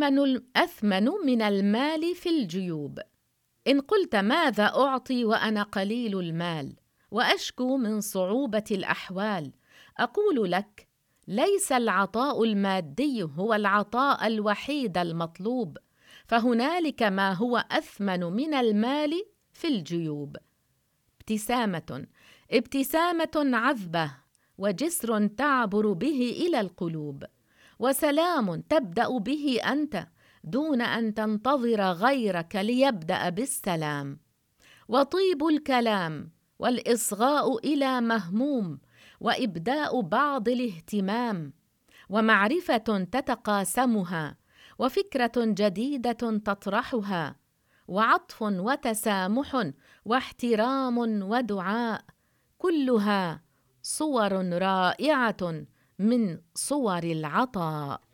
أثمن من المال في الجيوب. إن قلت ماذا أعطي وأنا قليل المال وأشكو من صعوبة الأحوال، أقول لك: ليس العطاء المادي هو العطاء الوحيد المطلوب، فهنالك ما هو أثمن من المال في الجيوب. ابتسامة عذبة، وجسر تعبر به إلى القلوب، وسلام تبدأ به أنت دون أن تنتظر غيرك ليبدأ بالسلام، وطيب الكلام والإصغاء إلى مهموم، وإبداء بعض الاهتمام، ومعرفة تتقاسمها، وفكرة جديدة تطرحها، وعطف وتسامح واحترام ودعاء، كلها صور رائعة من صور العطاء.